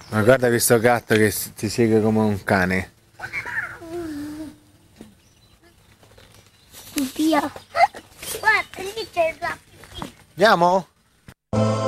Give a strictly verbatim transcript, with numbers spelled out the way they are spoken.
Ma guarda questo gatto che s- ti segue come un cane. Via. Guarda, lì c'è la pipì. Andiamo?